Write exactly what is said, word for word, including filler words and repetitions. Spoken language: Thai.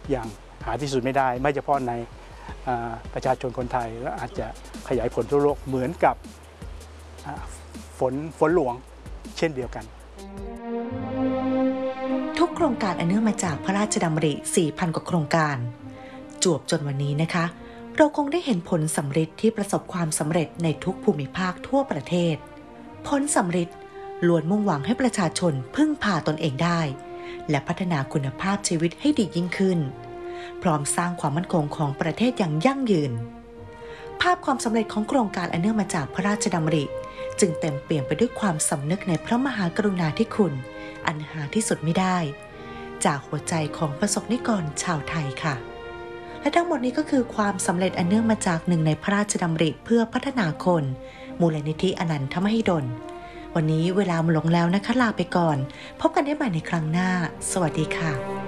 อย่างหาที่สุดไม่ได้ไม่เฉพาะในประชาชนคนไทยและอาจจะขยายผลทั่วโลกเหมือนกับฝนฝนหลวงเช่นเดียวกันทุกโครงการอันเนื่องมาจากพระราชดำริ สี่พัน กว่าโครงการจวบจนวันนี้นะคะเราคงได้เห็นผลสำเร็จที่ประสบความสำเร็จในทุกภูมิภาคทั่วประเทศผลสำเร็จล้วนมุ่งหวังให้ประชาชนพึ่งพาตนเองได้และพัฒนาคุณภาพชีวิตให้ดียิ่งขึ้นพร้อมสร้างความมั่นคงของประเทศอย่างยั่งยืนภาพความสำเร็จของโครงการอันเนื่องมาจากพระราชดำริจึงเต็มเปี่ยมไปด้วยความสำนึกในพระมหากรุณาธิคุณอันหาที่สุดไม่ได้จากหัวใจของประสบนิกรชาวไทยค่ะและทั้งหมดนี้ก็คือความสำเร็จอันเนื่องมาจากหนึ่งในพระราชดำริเพื่อพัฒนาคนมูลนิธิอนันทมหิดลวันนี้เวลาหมดลงแล้วนะคะลาไปก่อนพบกันได้ใหม่ในครั้งหน้าสวัสดีค่ะ